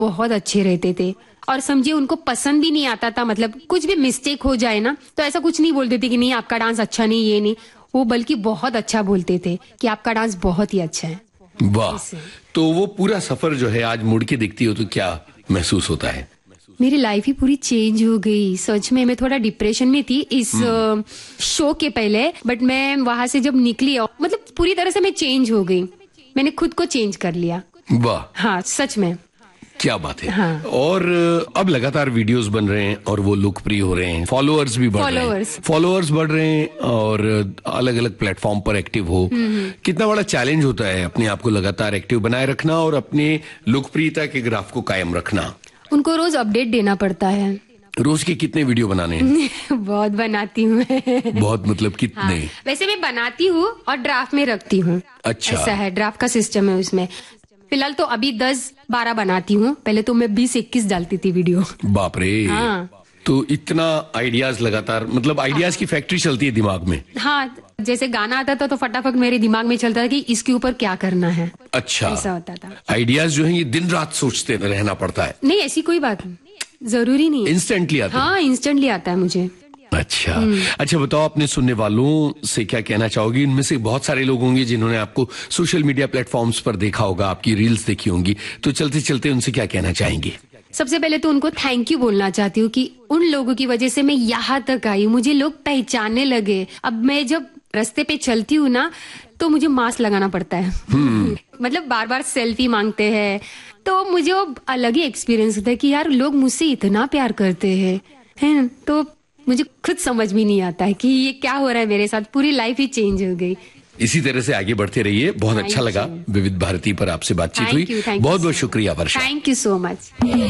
बहुत अच्छे रहते थे और समझिए उनको पसंद भी नहीं आता था, मतलब कुछ भी मिस्टेक हो जाए ना तो ऐसा कुछ नहीं बोलते थे कि नहीं आपका डांस अच्छा नहीं, ये नहीं, वो बल्कि बहुत अच्छा बोलते थे कि आपका डांस बहुत ही अच्छा है। वाह। तो वो पूरा सफर जो है आज मुड़ के देखती हो तो क्या महसूस होता है? मेरी लाइफ ही पूरी चेंज हो गई सच में। मैं थोड़ा डिप्रेशन में थी इस शो के पहले, बट मैं वहां से जब निकली मतलब पूरी तरह से मैं चेंज हो गई, मैंने खुद को चेंज कर लिया। वाह, हाँ सच में, क्या बात है। हाँ। और अब लगातार वीडियोस बन रहे हैं और वो लोकप्रिय हो रहे हैं, फॉलोअर्स भी बढ़ रहे हैं, फॉलोअर्स बढ़ रहे हैं और अलग अलग प्लेटफॉर्म पर एक्टिव हो। कितना बड़ा चैलेंज होता है अपने आप को लगातार एक्टिव बनाए रखना और अपने लोकप्रियता के ग्राफ को कायम रखना। उनको रोज अपडेट देना पड़ता है। रोज के कितने वीडियो बनाने हैं? बहुत बनाती हूँ मैं। बहुत मतलब कितने? हाँ, वैसे मैं बनाती हूँ और ड्राफ्ट में रखती हूँ। अच्छा, ऐसा है, ड्राफ्ट का सिस्टम है उसमें। फिलहाल तो अभी 10-12 बनाती हूँ, पहले तो मैं 20-21 डालती थी वीडियो। बाप रे। हाँ। तो इतना आइडियाज लगातार, मतलब आइडियाज की फैक्ट्री चलती है दिमाग में। हाँ, जैसे गाना आता था तो फटाफट मेरे दिमाग में चलता था कि इसके ऊपर क्या करना है। अच्छा, ऐसा होता था। आइडियाज जो है ये दिन रात सोचते रहना पड़ता है? नहीं, ऐसी कोई बात नहीं, जरूरी नहीं। इंस्टेंटली आता है? हाँ, इंस्टेंटली आता है मुझे। अच्छा। अच्छा बताओ, अपने सुनने वालों से क्या कहना चाहोगी? इनमें से बहुत सारे लोग होंगे जिन्होंने आपको सोशल मीडिया प्लेटफॉर्म्स पर देखा होगा, आपकी रील्स देखी होंगी, तो चलते चलते उनसे क्या कहना चाहेंगे? सबसे पहले तो उनको थैंक यू बोलना चाहती हूँ कि उन लोगों की वजह से मैं यहाँ तक आई, मुझे लोग पहचानने लगे। अब मैं जब रास्ते पे चलती हूँ ना तो मुझे मास्क लगाना पड़ता है। मतलब बार बार सेल्फी मांगते हैं, तो मुझे वो अलग ही एक्सपीरियंस होता है कि यार लोग मुझसे इतना प्यार करते हैं, है? तो मुझे खुद समझ में नहीं आता है कि ये क्या हो रहा है मेरे साथ। पूरी लाइफ ही चेंज हो गई। इसी तरह से आगे बढ़ते रहिए। बहुत अच्छा लगा विविध भारती पर आपसे बातचीत हुई। बहुत बहुत शुक्रिया वर्षा। Thank you so much.